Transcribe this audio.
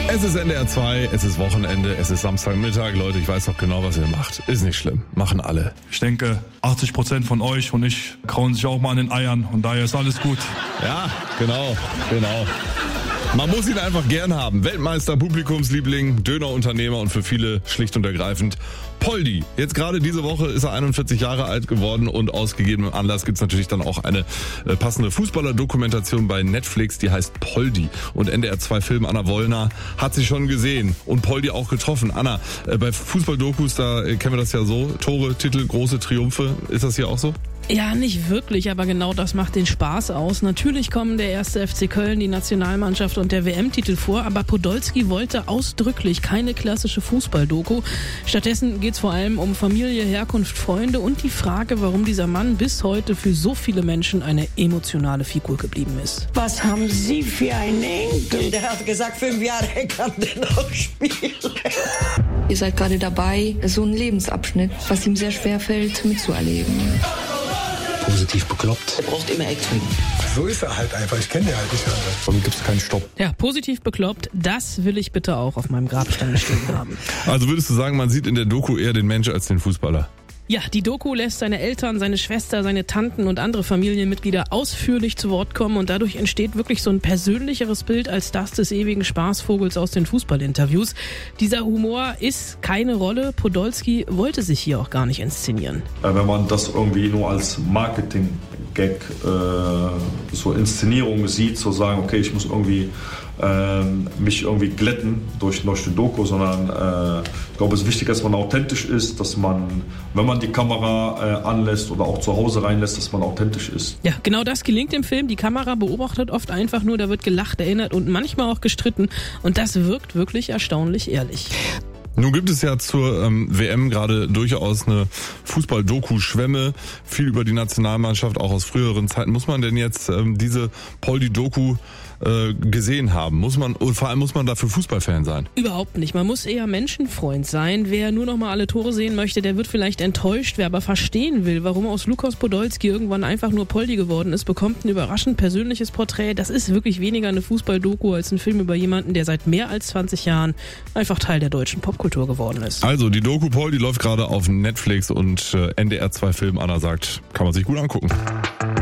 Es ist NDR 2, es ist Wochenende, es ist Samstagmittag. Leute, ich weiß doch genau, was ihr macht. Ist nicht schlimm. Machen alle. Ich denke, 80% von euch und ich kauen sich auch mal an den Eiern und daher ist alles gut. Ja, genau. Man muss ihn einfach gern haben. Weltmeister, Publikumsliebling, Dönerunternehmer und für viele schlicht und ergreifend Poldi. Jetzt gerade diese Woche ist er 41 Jahre alt geworden und aus gegebenem Anlass gibt's natürlich dann auch eine passende Fußballer-Dokumentation bei Netflix, die heißt Poldi. Und NDR 2 Film Anna Wollner hat sie schon gesehen und Poldi auch getroffen. Anna, bei Fußball-Dokus, da kennen wir das ja so, Tore, Titel, große Triumphe. Ist das hier auch so? Ja, nicht wirklich, aber genau das macht den Spaß aus. Natürlich kommen der 1. FC Köln, die Nationalmannschaft und der WM-Titel vor, aber Podolski wollte ausdrücklich keine klassische Fußball-Doku. Stattdessen geht's vor allem um Familie, Herkunft, Freunde und die Frage, warum dieser Mann bis heute für so viele Menschen eine emotionale Figur geblieben ist. Was haben Sie für einen Enkel? Der hat gesagt, 5 Jahre kann der noch spielen. Ihr seid gerade dabei, so einen Lebensabschnitt, was ihm sehr schwer fällt, mitzuerleben. Positiv bekloppt. Er braucht immer Action. So ist er halt einfach. Ich kenne den halt nicht anders. Von mir gibt es keinen Stopp. Ja, positiv bekloppt, das will ich bitte auch auf meinem Grabstein stehen haben. Also würdest du sagen, man sieht in der Doku eher den Mensch als den Fußballer? Ja, die Doku lässt seine Eltern, seine Schwester, seine Tanten und andere Familienmitglieder ausführlich zu Wort kommen und dadurch entsteht wirklich so ein persönlicheres Bild als das des ewigen Spaßvogels aus den Fußballinterviews. Dieser Humor ist keine Rolle. Podolski wollte sich hier auch gar nicht inszenieren. Wenn man das irgendwie nur als Marketing-Gag, so Inszenierung sieht, so sagen, okay, ich muss irgendwie mich irgendwie glätten durch die Doku, sondern ich glaube, es ist wichtig, dass man authentisch ist, dass man, wenn man die Kamera anlässt oder auch zu Hause reinlässt, dass man authentisch ist. Ja, genau das gelingt im Film. Die Kamera beobachtet oft einfach nur, da wird gelacht, erinnert und manchmal auch gestritten und das wirkt wirklich erstaunlich ehrlich. Nun gibt es ja zur WM gerade durchaus eine Fußball-Doku-Schwemme, viel über die Nationalmannschaft, auch aus früheren Zeiten. Muss man denn jetzt diese Poldi-Doku gesehen haben? Vor allem muss man dafür Fußballfan sein? Überhaupt nicht. Man muss eher Menschenfreund sein. Wer nur noch mal alle Tore sehen möchte, der wird vielleicht enttäuscht. Wer aber verstehen will, warum aus Lukas Podolski irgendwann einfach nur Poldi geworden ist, bekommt ein überraschend persönliches Porträt. Das ist wirklich weniger eine Fußball-Doku als ein Film über jemanden, der seit mehr als 20 Jahren einfach Teil der deutschen Popkultur geworden ist. Also die Doku Poldi läuft gerade auf Netflix und NDR 2 Film, Anna sagt, kann man sich gut angucken.